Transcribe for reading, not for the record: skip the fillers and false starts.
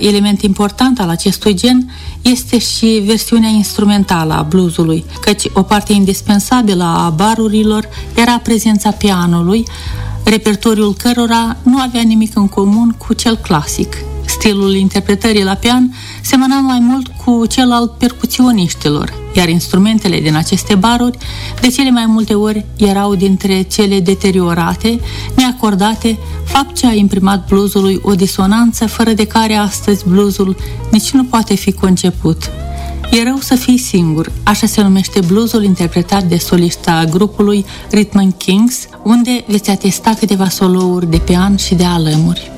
element important al acestui gen este și versiunea instrumentală a bluesului, căci o parte indispensabilă a barurilor era prezența pianului, repertoriul cărora nu avea nimic în comun cu cel clasic. Stilul interpretării la pian semăna mai mult cu cel al percuționiștilor, iar instrumentele din aceste baruri de cele mai multe ori erau dintre cele deteriorate, neacordate, fapt ce a imprimat bluesului o disonanță fără de care astăzi bluesul nici nu poate fi conceput. E rău să fii singur, așa se numește bluesul interpretat de solista grupului Rhythm and Kings, unde veți atesta câteva solouri de pian și de alămuri.